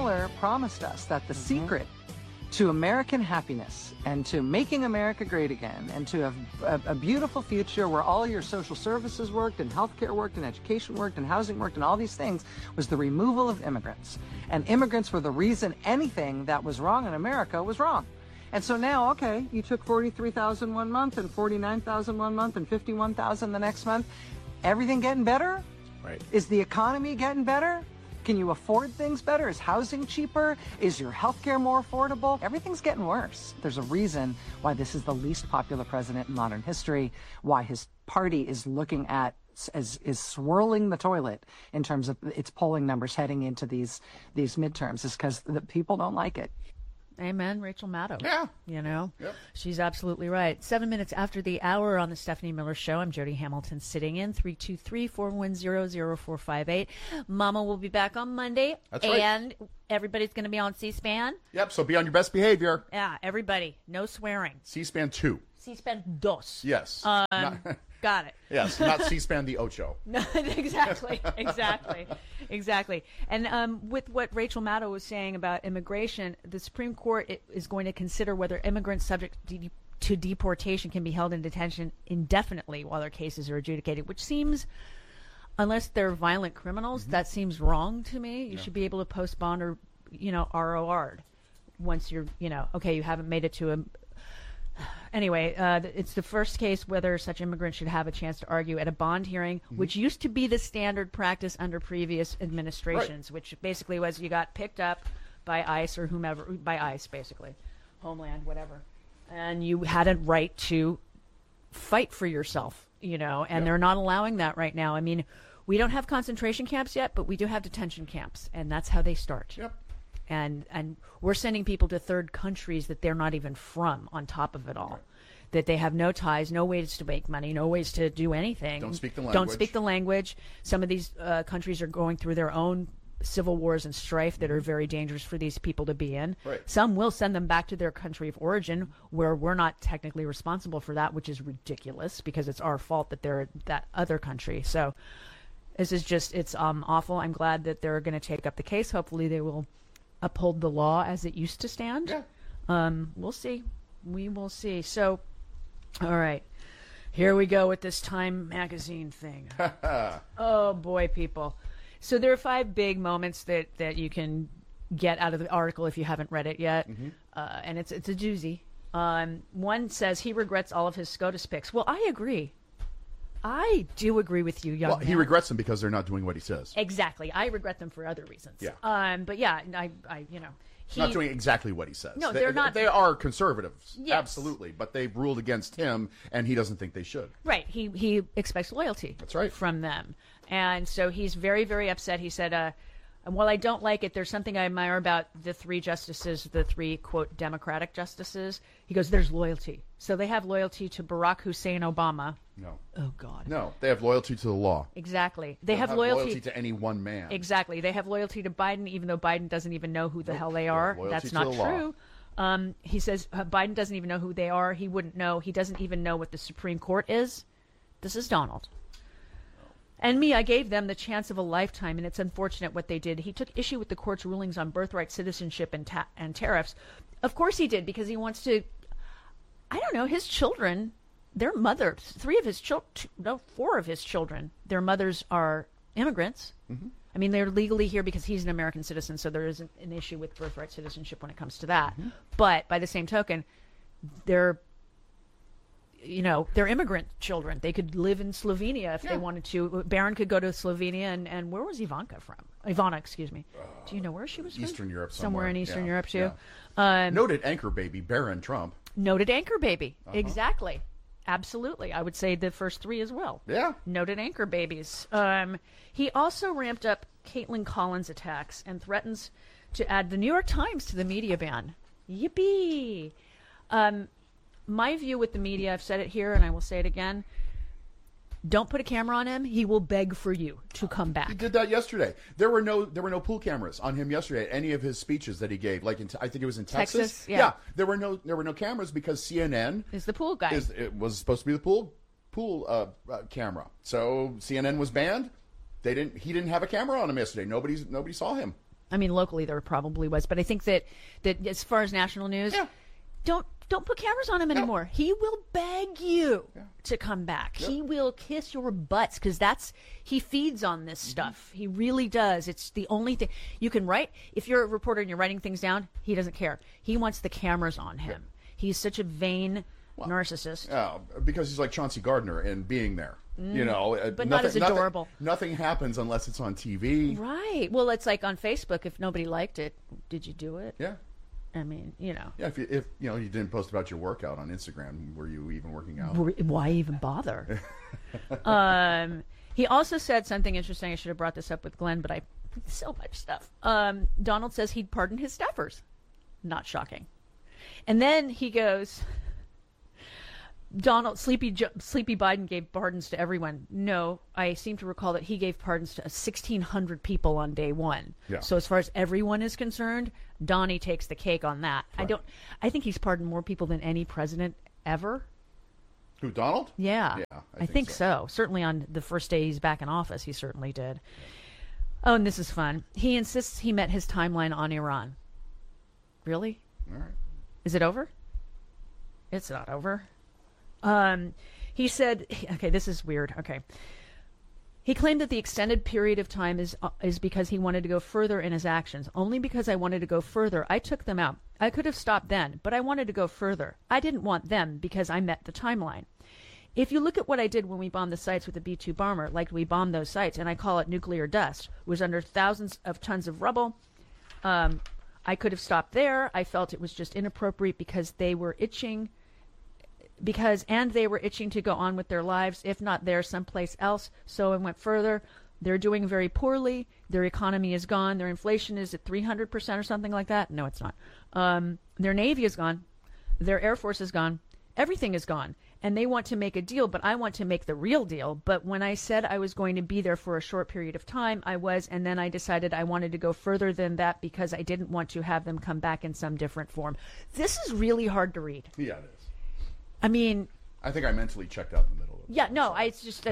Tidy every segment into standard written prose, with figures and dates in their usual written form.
Miller promised us that the secret to American happiness and to making America great again and to have a beautiful future where all your social services worked and healthcare worked and education worked and housing worked and all these things was the removal of immigrants. And immigrants were the reason anything that was wrong in America was wrong. And so now, okay, you took 43,000 one month and 49,000 one month and 51,000 the next month. Everything getting better? Right. Is the economy getting better? Can you afford things better? Is housing cheaper? Is your health care more affordable? Everything's getting worse. There's a reason why this is the least popular president in modern history, why his party is looking at is swirling the toilet in terms of its polling numbers heading into these midterms, is because the people don't like it. Amen, Rachel Maddow. Yeah. You know, Yep. She's absolutely right. 7 minutes after the hour on the Stephanie Miller Show, I'm Jody Hamilton sitting in 323-410-0458. Mama will be back on Monday. That's right. And everybody's going to be on C-SPAN. Yep, so be on your best behavior. Yeah, everybody. No swearing. C-SPAN 2. C-SPAN dos. Yes. Got it. Yes, not C-SPAN the Ocho. No, exactly. And with what Rachel Maddow was saying about immigration, the Supreme Court is going to consider whether immigrants subject to deportation can be held in detention indefinitely while their cases are adjudicated, which seems, unless they're violent criminals, that seems wrong to me. You should be able to post bond or, ROR'd once you're, okay, you haven't made it to a... Anyway, it's the first case whether such immigrants should have a chance to argue at a bond hearing, which used to be the standard practice under previous administrations, which basically was you got picked up by ICE or whomever, by ICE basically, Homeland, whatever, and you had a right to fight for yourself, and they're not allowing that right now. I mean, we don't have concentration camps yet, but we do have detention camps, and that's how they start. Yep. And we're sending people to third countries that they're not even from on top of it all. Right. That they have no ties, no ways to make money, no ways to do anything. Don't speak the language. Some of these countries are going through their own civil wars and strife that are very dangerous for these people to be in. Right. Some will send them back to their country of origin where we're not technically responsible for that, which is ridiculous because it's our fault that they're that other country. So this is just, it's awful. I'm glad that they're going to take up the case. Hopefully they will uphold the law as it used to stand. Yeah. We'll see. We will see. So, all right. Here we go with this Time magazine thing. Oh, boy, people. So there are 5 big moments that you can get out of the article if you haven't read it yet. And it's a doozy. One says he regrets all of his SCOTUS picks. Well, I agree. I do agree with you, young man. He regrets them because they're not doing what he says. Exactly. I regret them for other reasons. Yeah. But yeah, I He's not doing exactly what he says. No, they're not. They are conservatives, yes. Absolutely, but they've ruled against him, and he doesn't think they should. Right. He expects loyalty. That's right. From them, and so he's very, very upset. He said, while I don't like it, there's something I admire about the 3 justices, the 3, quote, Democratic justices. He goes, there's loyalty. So they have loyalty to Barack Hussein Obama. No. Oh, God. No, they have loyalty to the law. Exactly. They have loyalty to any one man. Exactly. They have loyalty to Biden, even though Biden doesn't even know who the hell they are. That's not true. He says Biden doesn't even know who they are. He wouldn't know. He doesn't even know what the Supreme Court is. This is Donald. And me, I gave them the chance of a lifetime, and it's unfortunate what they did. He took issue with the court's rulings on birthright citizenship and tariffs. Of course he did, because he wants to, I don't know, his children, their mothers, 4 of his children, their mothers are immigrants. Mm-hmm. I mean, they're legally here because he's an American citizen, so there isn't an issue with birthright citizenship when it comes to that. Mm-hmm. But by the same token, they're immigrant children. They could live in Slovenia if they wanted to. Barron could go to Slovenia, and where was Ivanka from? Ivana, excuse me. Do you know where she was from? Eastern Europe somewhere in Eastern Europe, too. Yeah. Noted anchor baby, Barron Trump. Noted anchor baby. Uh-huh. Exactly. Absolutely. I would say the first 3 as well. Yeah. Noted anchor babies. He also ramped up Caitlin Collins attacks and threatens to add the New York Times to the media ban. Yippee! My view with the media, I've said it here and I will say it again, don't put a camera on him. He will beg for you to come back. He did that yesterday. There were no pool cameras on him yesterday at any of his speeches that he gave. Like I think it was in Texas. Yeah. There were no cameras because CNN is the pool guy. It was supposed to be the pool camera. So CNN was banned. He didn't have a camera on him yesterday. Nobody saw him. I mean, locally there probably was, but I think that as far as national news, don't put cameras on him anymore. He will beg you to come back. He will kiss your butts because he feeds on this stuff. He really does. It's the only thing you can write. If you're a reporter and you're writing things down, he doesn't care. He wants the cameras on him. He's such a vain narcissist. Because he's like Chauncey Gardner and being there. But not as adorable. Nothing happens unless it's on TV. Right. Well, it's like on Facebook. If nobody liked it, did you do it? Yeah. I mean, Yeah, if you didn't post about your workout on Instagram, were you even working out? Why even bother? He also said something interesting. I should have brought this up with Glenn, but so much stuff. Donald says he'd pardon his staffers. Not shocking. And then he goes, Sleepy Biden gave pardons to everyone. No, I seem to recall that he gave pardons to 1,600 people on day one. Yeah. So as far as everyone is concerned, Donnie takes the cake on that. Right. I think he's pardoned more people than any president ever. Who, Donald? Yeah. Yeah, I think so. Certainly on the first day he's back in office, he certainly did. Oh, and this is fun. He insists he met his timeline on Iran. Really? All right. Is it over? It's not over. He said, okay, this is weird. Okay. He claimed that the extended period of time is because he wanted to go further in his actions. Only because I wanted to go further, I took them out. I could have stopped then, but I wanted to go further. I didn't want them because I met the timeline. If you look at what I did when we bombed the sites with the B-2 bomber, like we bombed those sites, and I call it nuclear dust, was under thousands of tons of rubble. I could have stopped there. I felt it was just inappropriate because they were itching to go on with their lives, if not there, someplace else. So I went further. They're doing very poorly. Their economy is gone. Their inflation is at 300% or something like that. No, it's not. Their Navy is gone. Their Air Force is gone. Everything is gone. And they want to make a deal, but I want to make the real deal. But when I said I was going to be there for a short period of time, I was, and then I decided I wanted to go further than that because I didn't want to have them come back in some different form. This is really hard to read. Yeah, it is. I mean, I think I mentally checked out in the middle of it. Yeah, no, it's just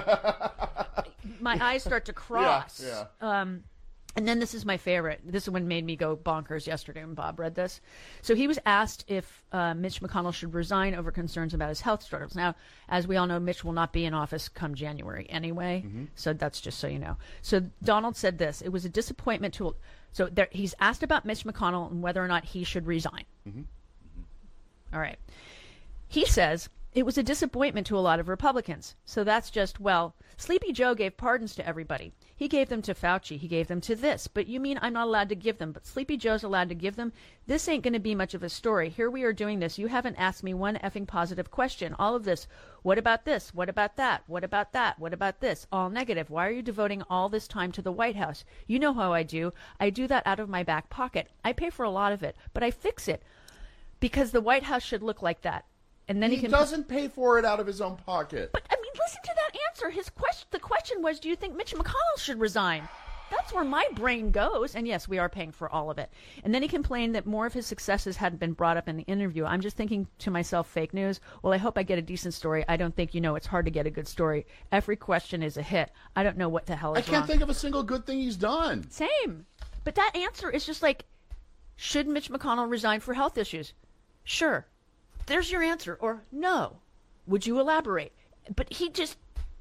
my eyes start to cross. Yeah. And then this is my favorite. This one made me go bonkers yesterday when Bob read this. So he was asked if Mitch McConnell should resign over concerns about his health struggles. Now, as we all know, Mitch will not be in office come January anyway. Mm-hmm. So that's just so you know. So Donald said this. It was a disappointment to... So he's asked about Mitch McConnell and whether or not he should resign. Mm-hmm. Mm-hmm. All right. He says, it was a disappointment to a lot of Republicans. So that's just, well, Sleepy Joe gave pardons to everybody. He gave them to Fauci. He gave them to this. But you mean I'm not allowed to give them, but Sleepy Joe's allowed to give them? This ain't going to be much of a story. Here we are doing this. You haven't asked me one effing positive question. All of this. What about this? What about that? What about that? What about this? All negative. Why are you devoting all this time to the White House? You know how I do. I do that out of my back pocket. I pay for a lot of it, but I fix it because the White House should look like that. And then he doesn't pay for it out of his own pocket. But I mean, listen to that answer. The question was, do you think Mitch McConnell should resign? That's where my brain goes. And yes, we are paying for all of it. And then he complained that more of his successes hadn't been brought up in the interview. I'm just thinking to myself, fake news. Well, I hope I get a decent story. I don't think it's hard to get a good story. Every question is a hit. I don't know what the hell is wrong. I can't think of a single good thing he's done. Same. But that answer is just like, should Mitch McConnell resign for health issues? Sure. There's your answer. Or no. Would you elaborate? But he just...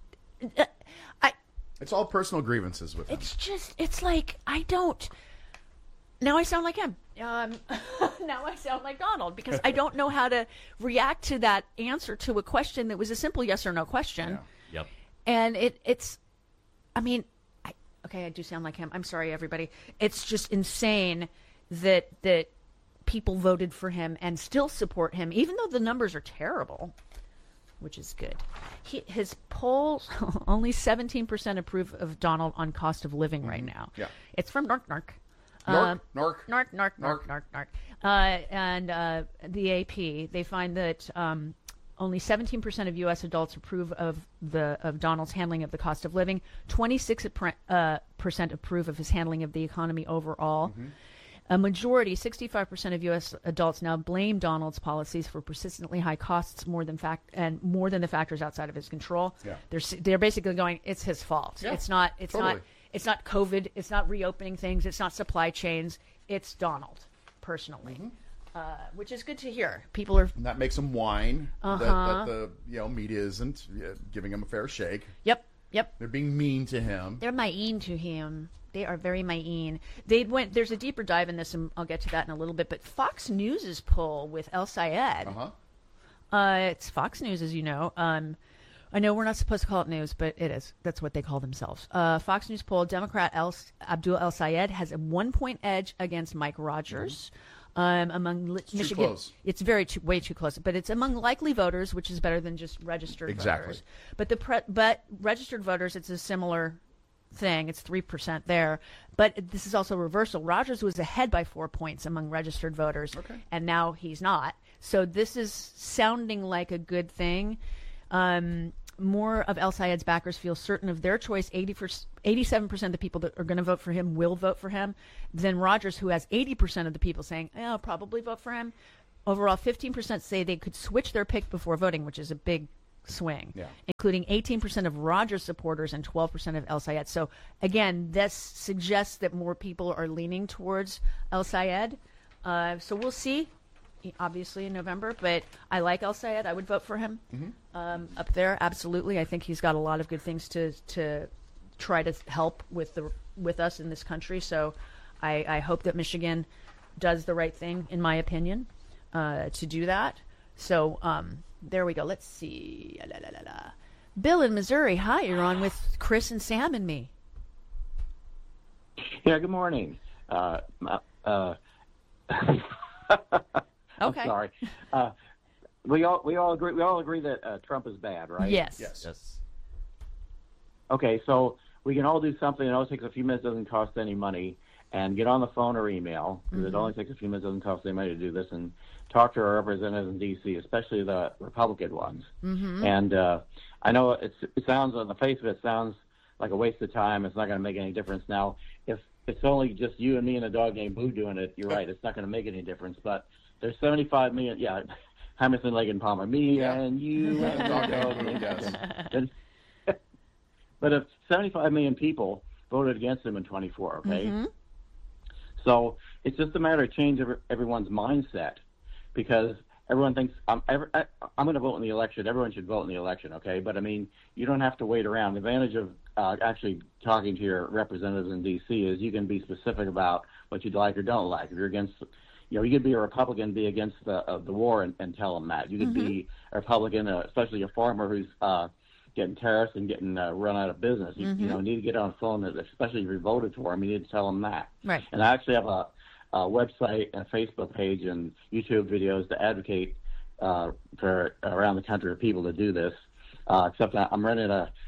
It's all personal grievances with him. It's like, I don't... Now I sound like him. Now I sound like Donald because I don't know how to react to that answer to a question that was a simple yes or no question. Yeah. Yep. And it's... I mean, I do sound like him. I'm sorry, everybody. It's just insane that people voted for him and still support him, even though the numbers are terrible, which is good. His polls, only 17% approve of Donald on cost of living right now. Yeah. It's from NARC. And the AP, they find that only 17% of U.S. adults approve of Donald's handling of the cost of living. 26% approve of his handling of the economy overall. Mm-hmm. A majority, 65% of U.S. adults now blame Donald's policies for persistently high costs more than the factors outside of his control. Yeah. They're basically going, it's his fault. Yeah, It's not. totally. It's not COVID. It's not reopening things. It's not supply chains. It's Donald, personally, which is good to hear. People are. And that makes him whine that the media isn't giving him a fair shake. Yep. They're being mean to him. They're mean to him. They are very mean. There's a deeper dive in this, and I'll get to that in a little bit. But Fox News' poll with El Sayed. It's Fox News, as you know. I know we're not supposed to call it news, but it is. That's what they call themselves. Fox News poll: Democrat Abdul El Sayed has a 1-point edge against Mike Rogers. Among Michigan, close. It's way too close. But it's among likely voters, which is better than just registered voters. But but registered voters, it's a similar thing. It's 3% there. But this is also reversal. Rogers was ahead by 4 points among registered voters, and now he's not. So this is sounding like a good thing. More of El Sayed's backers feel certain of their choice. 87% of the people that are going to vote for him will vote for him. Then Rogers, who has 80% of the people saying, I'll probably vote for him. Overall, 15% say they could switch their pick before voting, which is a big swing, including 18% of Rogers supporters and 12% of El Sayed. So, again, this suggests that more people are leaning towards El Sayed. So we'll see. Obviously in November, but I like El Sayed. I would vote for him up there. Absolutely, I think he's got a lot of good things to try to help with us in this country. So I hope that Michigan does the right thing, in my opinion, to do that. So there we go. Let's see. Bill in Missouri. Hi, you're on with Chris and Sam and me. Yeah. Good morning. Okay. I'm sorry. We all agree that Trump is bad, right? Yes. Okay, so we can all do something. It only takes a few minutes, doesn't cost any money, and get on the phone or email, because it only takes a few minutes, doesn't cost any money to do this, and talk to our representatives in D.C., especially the Republican ones. And I know it sounds, on the face of it, sounds like a waste of time. It's not going to make any difference. Now, if it's only just you and me and a dog named Boo doing it, you're right. It's not going to make any difference. But there's 75 million. Yeah, Hamilton, Lake, and Palmer. Me and you and dog. But if 75 million people voted against him in 24, okay? So it's just a matter of changing everyone's mindset, because everyone thinks I'm going to vote in the election. Everyone should vote in the election, okay? But I mean, you don't have to wait around. The advantage of actually talking to your representatives in D.C. is you can be specific about what you'd like or don't like. If you're against, you could be a Republican, be against the war, and tell them that. You could be a Republican, especially a farmer who's getting tariffs and getting run out of business. You need to get on the phone, especially if you voted for him. You need to tell them that. Right. And I actually have a website and a Facebook page and YouTube videos to advocate for around the country for people to do this. Except I'm running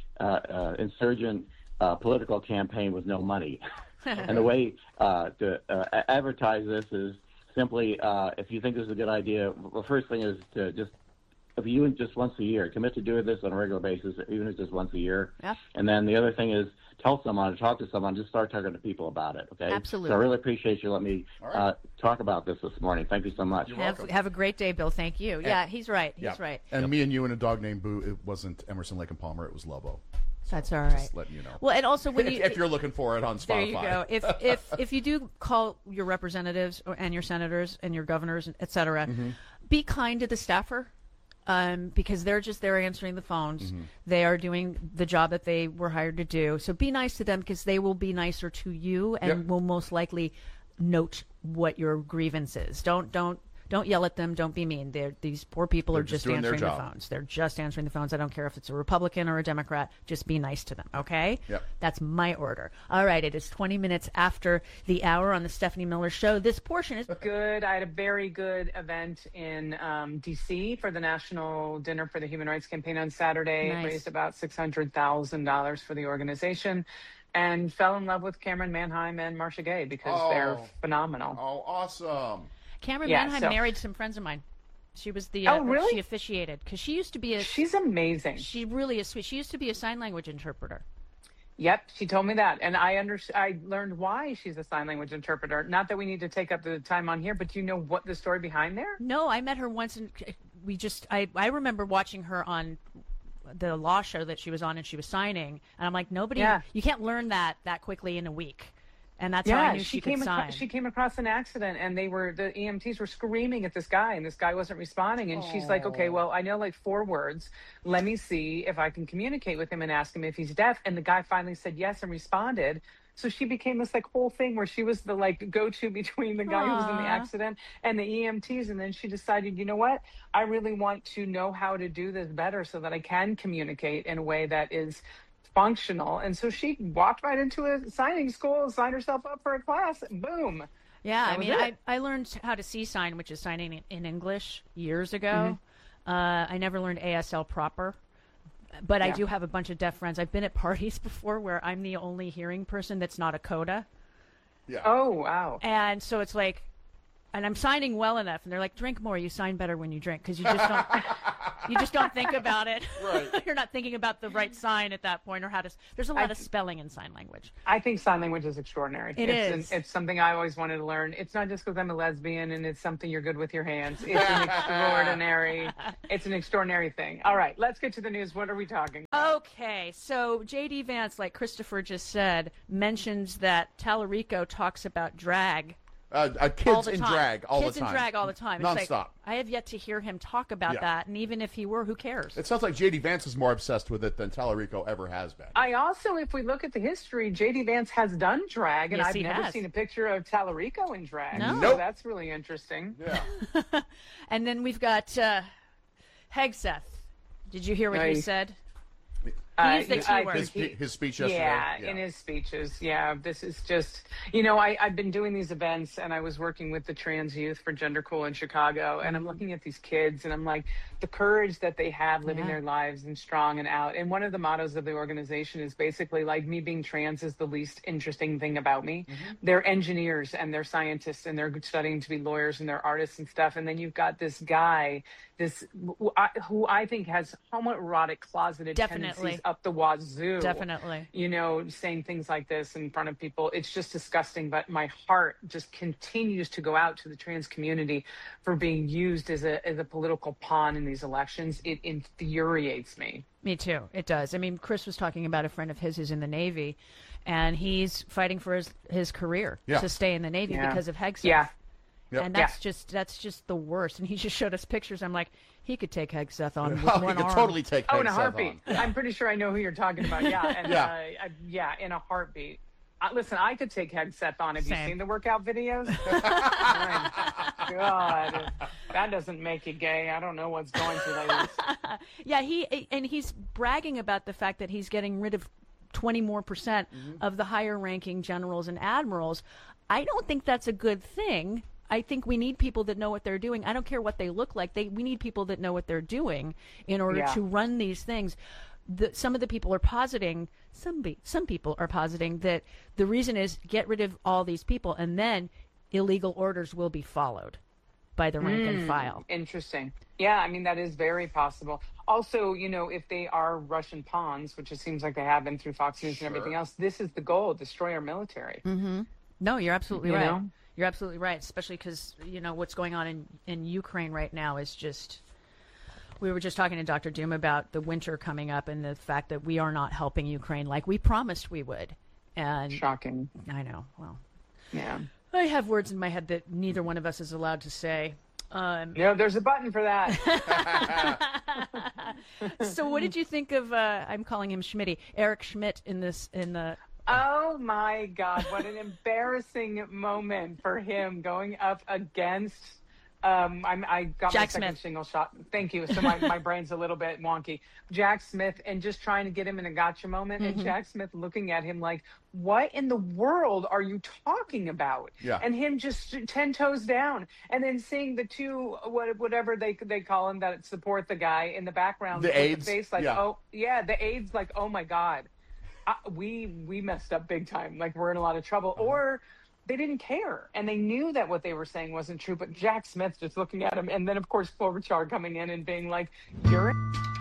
a insurgent political campaign with no money. And the way to advertise this is simply, if you think this is a good idea, the first thing is to if you just once a year, commit to doing this on a regular basis, even if it's just once a year. Yeah. And then the other thing is tell someone or talk to someone, just start talking to people about it, okay? Absolutely. So I really appreciate you letting me talk about this morning. Thank you so much. Have a great day, Bill. Thank you. Yeah, he's right. He's right. And me and you and a dog named Boo, it wasn't Emerson, Lake, and Palmer, it was Lobo. That's all right. Just letting you know. Well, and also when if you're looking for it on Spotify. There you go. If you do call your representatives and your senators and your governors, et cetera, be kind to the staffer. Because they're just there answering the phones. They are doing the job that they were hired to do. So be nice to them, because they will be nicer to you and will most likely note what your grievance is. Don't yell at them. Don't be mean. These poor people are just answering the phones. They're just answering the phones. I don't care if it's a Republican or a Democrat. Just be nice to them, okay? Yep. That's my order. All right, it is 20 minutes after the hour on the Stephanie Miller Show. This portion is good. I had a very good event in D.C. for the National Dinner for the Human Rights Campaign on Saturday. Nice. It raised about $600,000 for the organization, and fell in love with Cameron Manheim and Marcia Gay because they're phenomenal. Oh, awesome. Cameron Manheim married some friends of mine. She was the really? She officiated, because she used to be she's amazing. She really is sweet. She used to be a sign language interpreter. Yep, she told me that, and I learned why she's a sign language interpreter. Not that we need to take up the time on here, but do you know what the story behind there? No, I met her once, and I remember watching her on the law show that she was on, and she was signing, and I'm like, you can't learn that quickly in a week. And that's how I knew she could sign. She came across an accident, and the EMTs were screaming at this guy, and this guy wasn't responding. And she's like, okay, well, I know like 4 words. Let me see if I can communicate with him and ask him if he's deaf. And the guy finally said yes and responded. So she became this like whole thing where she was the like go-to between the guy who was in the accident and the EMTs. And then she decided, you know what? I really want to know how to do this better so that I can communicate in a way that is functional. And so she walked right into a signing school, signed herself up for a class, and boom. Yeah, I mean, I learned how to C-sign, which is signing in English, years ago. I never learned ASL proper, but I do have a bunch of deaf friends. I've been at parties before where I'm the only hearing person that's not a coda. Yeah. Oh, wow. And so it's like, and I'm signing well enough, and they're like, drink more. You sign better when you drink, because you just don't think about it. Right. You're not thinking about the right sign at that point, or how to. There's a lot of spelling in sign language. I think sign language is extraordinary. It's something I always wanted to learn. It's not just because I'm a lesbian and it's something you're good with your hands. It's an extraordinary thing. All right, let's get to the news. What are we talking about? Okay, so J.D. Vance, like Christopher just said, mentions that Tallarico talks about drag. Kids in drag all the time. Kids in drag all the time. Nonstop. It's like, I have yet to hear him talk about that, and even if he were, who cares? It sounds like J.D. Vance is more obsessed with it than Tallarico ever has been. I also, if we look at the history, J.D. Vance has done drag, and Yes, I've he never has. seen a picture of Tallarico in drag. No. So Nope. that's really interesting. Yeah. And then we've got Hegseth. Did you hear what he said? He's the key word. His speech yesterday. Yeah, in his speeches. Yeah, this is just, I've been doing these events, and I was working with the Trans Youth for Gender Cool in Chicago, and I'm looking at these kids, and I'm like, the courage that they have living their lives and strong and out. And one of the mottos of the organization is basically like, me being trans is the least interesting thing about me. They're engineers and they're scientists and they're studying to be lawyers and they're artists and stuff. And then you've got this guy, who I think has homoerotic closeted tendencies up the wazoo. Definitely. Saying things like this in front of people. It's just disgusting. But my heart just continues to go out to the trans community for being used as a political pawn in these elections. It infuriates me. Me too. It does. I mean, Chris was talking about a friend of his who's in the Navy, and he's fighting for his career to stay in the Navy because of Hegseth. Yeah. Yep. And that's just the worst. And he just showed us pictures. I'm like, he could take Hegseth on with He one could arm. totally take Hegseth in a heartbeat. on. I'm pretty sure I know who you're talking about. Yeah. And, in a heartbeat. Listen, I could take Hegseth on. Have you seen the workout videos? My God. That doesn't make you gay. I don't know what's going through ladies. Yeah, he's bragging about the fact that he's getting rid of 20% more of the higher ranking generals and admirals. I don't think that's a good thing. I think we need people that know what they're doing. I don't care what they look like. We need people that know what they're doing in order to run these things. Some of the people are positing, some people are positing that the reason is get rid of all these people and then illegal orders will be followed by the rank and file. Interesting. Yeah, I mean, that is very possible. Also, if they are Russian pawns, which it seems like they have been through Fox News and everything else, this is the goal, destroy our military. Mm-hmm. No, you're absolutely right. You're absolutely right, especially because, what's going on in Ukraine right now is just... We were just talking to Dr. Doom about the winter coming up and the fact that we are not helping Ukraine like we promised we would. And shocking. I know. Well, yeah. I have words in my head that neither one of us is allowed to say. There's a button for that. So what did you think of, I'm calling him Schmitty, Eric Schmidt in the... Oh my God, what an embarrassing moment for him going up against... I got Jack my second Smith. single shot. Thank you. So my brain's a little bit wonky. Jack Smith, and just trying to get him in a gotcha moment, and Jack Smith looking at him like, what in the world are you talking about? Yeah. And him just 10 toes down, and then seeing the two, whatever they call him that support the guy in the background. The with aides. The face like, the aides like, oh my God. We messed up big time. Like, we're in a lot of trouble. Or... they didn't care, and they knew that what they were saying wasn't true. But Jack Smith just looking at him, and then of course Klobuchar coming in and being like, "You're."